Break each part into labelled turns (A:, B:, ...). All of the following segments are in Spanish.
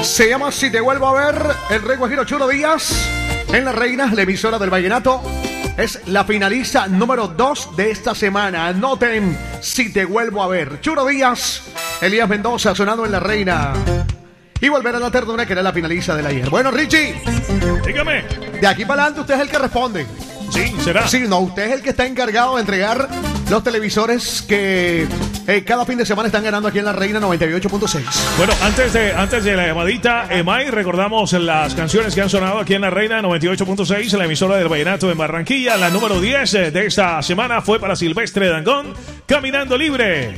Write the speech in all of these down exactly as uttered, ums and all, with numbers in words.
A: Se llama Si Te Vuelvo a Ver, el Rey Guajiro Chulo Díaz, en La Reina, la emisora del vallenato. Es la finalista número dos de esta semana. Anoten, Si Te Vuelvo a Ver. Chulo Díaz, Elías Mendoza sonando en La Reina. Y volver a la ternura, que era la finalista del ayer. Bueno, Richie.
B: Dígame.
A: De aquí para adelante usted es el que responde.
B: Sí, será.
A: Sí, no, usted es el que está encargado de entregar los televisores que eh, cada fin de semana están ganando aquí en La Reina noventa y ocho punto seis.
B: Bueno, antes de, antes de la llamadita, Emay, recordamos las canciones que han sonado aquí en La Reina noventa y ocho punto seis, la emisora del vallenato en Barranquilla. La número diez de esta semana fue para Silvestre Dangond, Caminando Libre.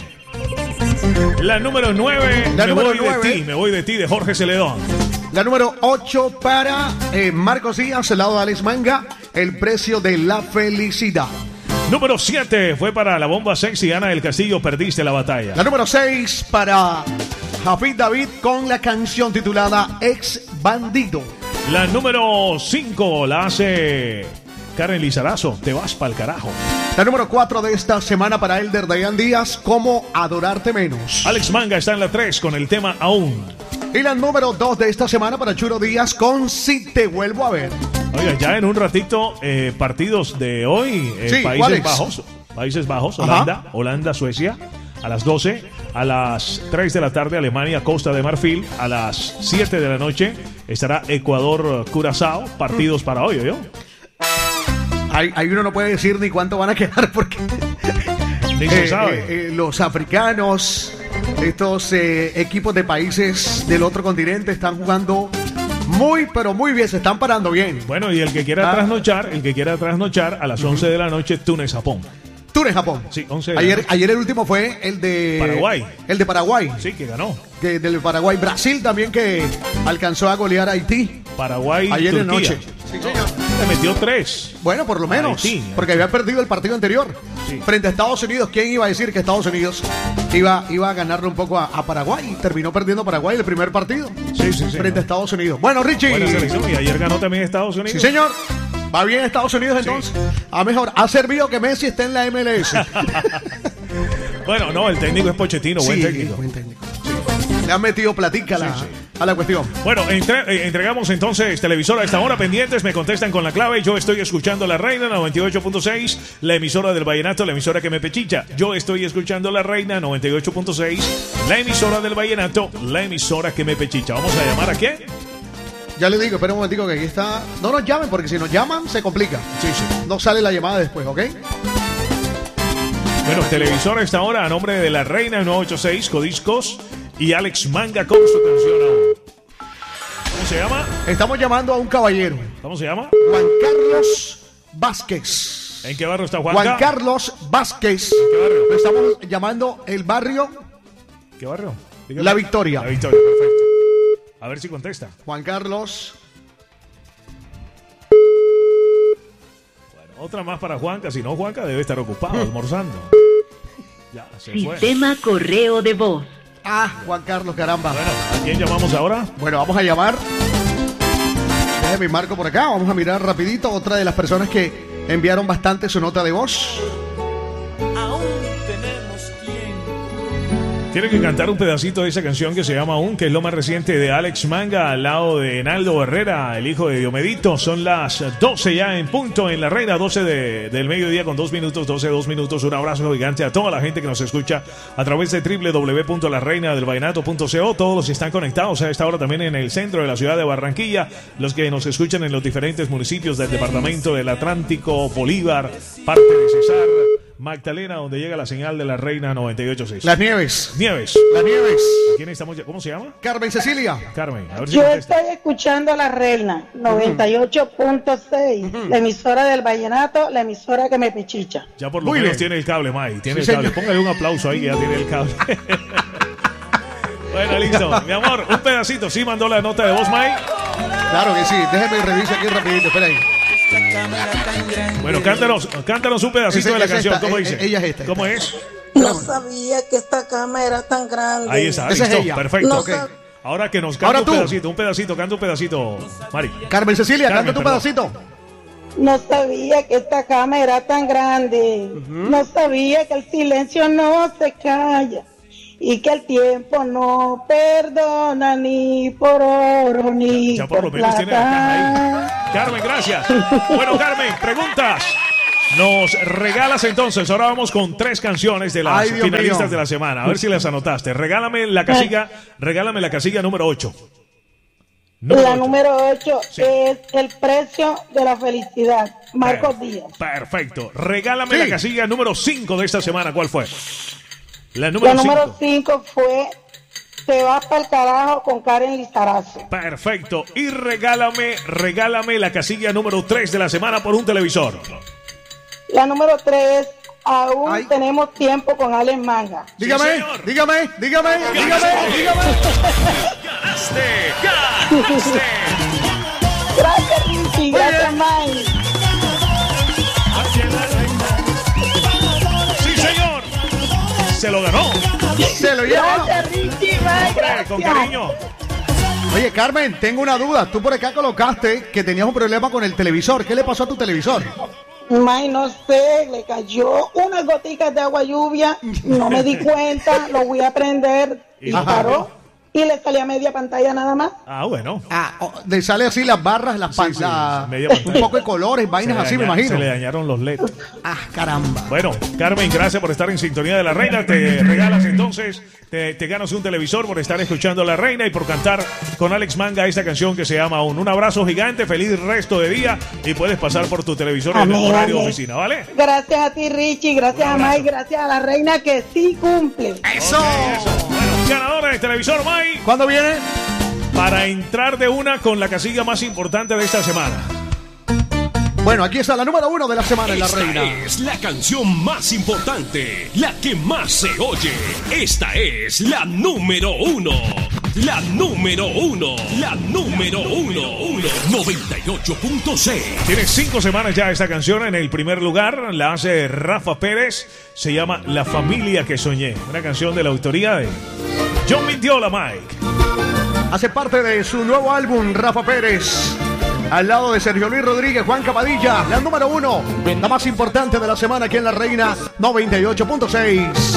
B: La número nueve,
A: la
B: Me
A: número
B: voy
A: nueve.
B: de ti, me voy de ti, de Jorge Celedón.
A: La número ocho para eh, Marcos Díaz, al lado de Alex Manga, El Precio de la Felicidad.
B: Número siete fue para La Bomba Sexy, Ana del Castillo, Perdiste la Batalla.
A: La número seis para Jafid David con la canción titulada Ex Bandido.
B: La número cinco la hace Karen Lizarazo, Te vas pa'l carajo.
A: La número cuatro de esta semana para Elder Dayan Díaz, Cómo Adorarte Menos.
B: Alex Manga está en la tres con el tema Aún.
A: Y la número dos de esta semana para Churo Díaz con Si Te Vuelvo a Ver.
B: Oiga, ya en un ratito, eh, partidos de hoy, eh,
A: Sí,
B: Países
A: ¿cuáles?
B: Bajos, Países Bajos,
A: Ajá.
B: Holanda, Holanda, Suecia, a las doce, a las tres de la tarde, Alemania, Costa de Marfil, a las siete de la noche estará Ecuador, Curazao, partidos para hoy, ¿yo?
A: Ahí, ahí uno no puede decir ni cuánto van a quedar porque
B: Ni se
A: eh,
B: sabe.
A: eh, eh, los africanos, estos eh, equipos de países del otro continente están jugando muy, pero muy bien, se están parando bien.
B: Bueno, y el que quiera
A: Ah.
B: trasnochar, el que quiera trasnochar, a las once de la noche, Túnez, Japón.
A: Túnez, Japón.
B: Sí, once de la
A: Ayer,
B: noche.
A: ayer el último fue el de
B: Paraguay.
A: El de Paraguay.
B: Sí, que ganó.
A: Que del Paraguay. Brasil también, que alcanzó a golear a Haití.
B: Paraguay,
A: Ayer en
B: Turquía.
A: noche. Sí, señor.
B: Le metió tres.
A: Bueno, por lo menos.
B: Haití.
A: Porque había perdido el partido anterior.
B: Sí.
A: Frente a Estados Unidos. ¿Quién iba a decir que Estados Unidos iba, iba a ganarle un poco a, a Paraguay? Y terminó perdiendo Paraguay el primer partido.
B: Sí, sí, sí.
A: Frente a Estados Unidos. Bueno, Richie.
B: Buena selección. Y ayer ganó también Estados Unidos.
A: Sí, señor. Va bien Estados Unidos entonces. A mejor. Ha servido que Messi esté en la M L S.
B: Bueno, no, el técnico es Pochettino, buen
A: Sí,
B: técnico.
A: buen técnico. Le han metido platica a la,
B: Sí, sí.
A: a la cuestión.
B: Bueno, entre- eh, entregamos entonces televisor a esta hora. Pendientes, me contestan con la clave. Yo estoy escuchando La Reina noventa y ocho punto seis, la emisora del vallenato, la emisora que me pechicha. Yo estoy escuchando La Reina noventa y ocho punto seis, la emisora del vallenato, la emisora que me pechicha. ¿Vamos a llamar a quién?
A: Ya le digo, espera un momentico que aquí está. No nos llamen porque si nos llaman se complica.
B: Sí, sí.
A: No sale la llamada después, ¿ok?
B: Bueno, televisor a esta hora a nombre de La Reina nueve ocho seis, Codiscos y Alex Manga con su canción Aún. ¿Cómo se llama?
A: Estamos llamando a un caballero.
B: ¿Cómo se llama?
A: Juan Carlos Vázquez.
B: ¿En qué barrio está Juanca?
A: Juan Carlos Vázquez.
B: ¿Qué barrio?
A: Lo estamos llamando el barrio
B: ¿Qué barrio? Dígame.
A: La Victoria.
B: La Victoria, perfecto. A ver si contesta.
A: Juan Carlos.
B: Bueno, otra más para Juanca. Si no, Juanca debe estar ocupado almorzando. Ya, se fue.
C: Sistema correo de voz.
A: Ah, Juan Carlos, caramba.
B: Bueno, ¿a quién llamamos ahora?
A: Bueno, vamos a llamar. Déjeme marco por acá. Vamos a mirar rapidito. Otra de las personas que enviaron bastante su nota de voz.
B: Tiene que cantar un pedacito de esa canción que se llama Aún, que es lo más reciente de Alex Manga, al lado de Enaldo Herrera, el hijo de Diomedito. Son las doce ya en punto en La Reina, doce de, del mediodía con dos minutos, doce, dos minutos. Un abrazo gigante a toda la gente que nos escucha a través de doble u doble u doble u punto la reina del vallenato punto co. Todos los que están conectados a esta hora también en el centro de la ciudad de Barranquilla, los que nos escuchan en los diferentes municipios del departamento del Atlántico, Bolívar, parte de Cesar, Magdalena, donde llega la señal de La Reina noventa y ocho punto seis.
A: Las Nieves.
B: Nieves.
A: Las Nieves.
B: ¿Quién estamos? ya- ¿Cómo se llama?
A: Carmen Cecilia.
B: Carmen, a ver si
D: Yo
B: contesta.
D: estoy escuchando La Reina noventa y ocho punto seis, la emisora del vallenato, la emisora que me pechicha.
B: Ya por lo
A: Muy
B: menos
A: bien.
B: tiene el cable, May. Tiene
A: Sí,
B: el cable.
A: señor.
B: Póngale un aplauso ahí que ya tiene el cable. Bueno, listo. Mi amor, un pedacito. Sí mandó la nota de voz, May.
A: Claro que sí. Déjeme revisar aquí rapidito. Espera ahí.
B: Bueno, cántanos, cántanos un pedacito
A: Ese-
B: de la
A: es
B: canción.
A: esta,
B: ¿Cómo
A: eh,
B: dice?
A: eh, ella es esta,
B: ¿Cómo
A: esta.
B: es?
D: No sabía que esta cama era tan grande.
B: Ahí está,
A: Esa es
B: listo.
A: ella.
B: Perfecto.
D: No
B: Ok.
D: sab-
B: Ahora que nos
A: Ahora
B: canta un
A: tú.
B: pedacito, un pedacito, canta un pedacito, Mari.
A: Carmen Cecilia,
B: Carmen,
A: canta tu
B: perdón.
A: pedacito.
D: No sabía que esta cama era tan grande. No sabía que el silencio no se calla. y que el tiempo no perdona ni por oro ni
B: ya por
D: por
B: lo menos tiene la caja
D: plata.
B: ahí. Carmen, gracias. Bueno, Carmen, preguntas. Nos regalas entonces, ahora vamos con tres canciones de las
A: Ay, Dios
B: finalistas
A: mío.
B: de la semana. A ver si las anotaste. Regálame la casilla, regálame la casilla número ocho.
D: La
B: ocho.
D: número ocho
B: Sí.
D: es El precio de la felicidad, Marcos
B: Per-
D: Díaz.
B: Perfecto. Regálame
A: Sí.
B: la casilla número cinco de esta semana. ¿Cuál fue? La número
D: La número
B: cinco.
D: cinco fue Te vas para el carajo con Karen Lizarazo.
B: Perfecto. Y regálame, regálame la casilla número tres de la semana por un televisor.
D: La número tres, aún
A: Ay.
D: tenemos tiempo con Alex Manga.
A: Dígame,
B: señor.
A: dígame, dígame, dígame, dígame.
B: ¡Ganaste! ¡Ganaste!
D: Gracias, Richie. Gracias, Mike.
B: ¡Sí, señor! Se lo ganó.
A: Se lo lleva.
D: Gracias, Richie. Mike.
B: Hombre, con
D: Gracias.
B: cariño.
A: Oye, Carmen, tengo una duda. Tú por acá colocaste que tenías un problema con el televisor. ¿Qué le pasó a tu televisor?
D: May, no sé, le cayó unas goticas de agua lluvia, no me di cuenta, lo voy a prender,
B: Y-
D: disparó y le salía media pantalla nada más.
B: Ah, bueno.
A: Ah, oh, le sale así las barras, las
B: Sí,
A: pan-
B: sí,
A: la-
B: media pantalla.
A: un poco de colores,
B: Se
A: vainas
B: le
A: así, me
B: daña-
A: imagino.
B: Se le dañaron los L E D.
A: Ah, caramba.
B: Bueno, Carmen, gracias por estar en sintonía de La Reina. Te regalas entonces, te, te ganas un televisor por estar escuchando La Reina y por cantar con Alex Manga esta canción que se llama Aún. Un abrazo gigante, feliz resto de día y puedes pasar por tu televisor en el
D: Amén,
B: horario de
D: amén.
B: oficina, ¿vale?
D: Gracias a ti, Richie, gracias a Mike, gracias a la reina que sí cumple.
A: ¡Eso!
B: Ok, eso. Bueno, ganadora del televisor, Mai,
A: ¿Cuándo viene?
B: para entrar de una con la casilla más importante de esta semana.
A: Bueno, aquí está la número uno de la semana en La
E: Esta
A: Reina.
E: es la canción más importante, la que más se oye. Esta es la número uno. La número uno. La número uno. uno. noventa y ocho punto seis.
B: Tiene cinco semanas ya esta canción en el primer lugar. La hace Rafa Pérez. Se llama La familia que soñé. Una canción de la autoría de John Mintiola, Mike.
A: Hace parte de su nuevo álbum, Rafa Pérez. Al lado de Sergio Luis Rodríguez, Juan Capadilla. La número uno, la más importante de la semana aquí en La Reina noventa y ocho punto seis.